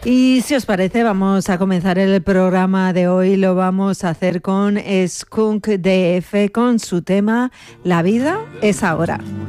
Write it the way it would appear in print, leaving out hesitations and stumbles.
Y si os parece, vamos a comenzar el programa de hoy. Lo vamos a hacer con Skunk DF con su tema La vida es ahora.